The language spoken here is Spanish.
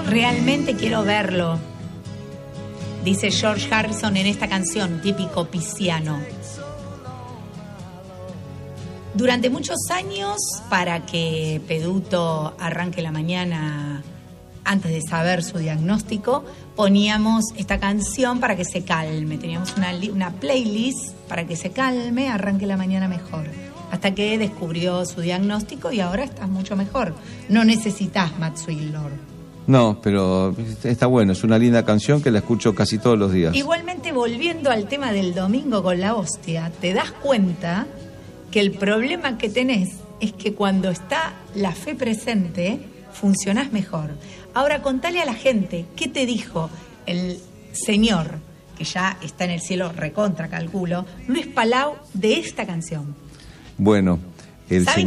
Realmente quiero verlo, dice George Harrison en esta canción, típico pisciano. Durante muchos años, para que Peduto arranque la mañana antes de saber su diagnóstico, poníamos esta canción para que se calme. Teníamos una playlist para que se calme, arranque la mañana mejor. Hasta que descubrió su diagnóstico y ahora estás mucho mejor. No necesitas Matt Sweetlord. No, pero está bueno, es una linda canción que la escucho casi todos los días. Igualmente, volviendo al tema del domingo con la hostia, te das cuenta que el problema que tenés es que cuando está la fe presente, funcionás mejor. Ahora contale a la gente qué te dijo el señor, que ya está en el cielo recontra calculo, Luis Palau, de esta canción. Bueno, el señor...